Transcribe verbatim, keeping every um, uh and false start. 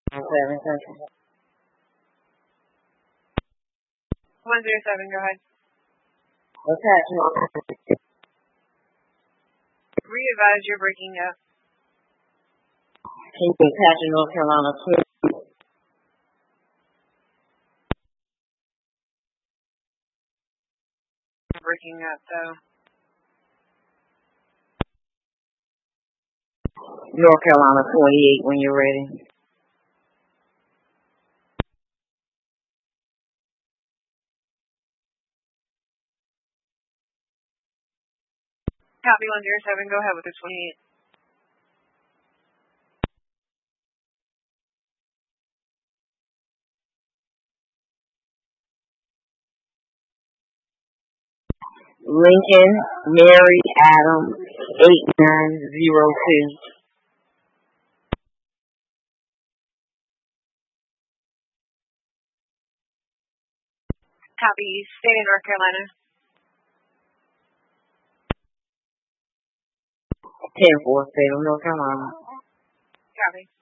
Seven Central. One zero seven. Go ahead. What's happening? Re-advise, you're breaking up. Can you attach in North Carolina too? Breaking up though. North Carolina twenty-eight when you're ready. Copy one zero seven. Go ahead with the twenty-eight. Lincoln Mary Adam eight nine zero two. Copy. State of North Carolina. ten four, State of North Carolina. Copy.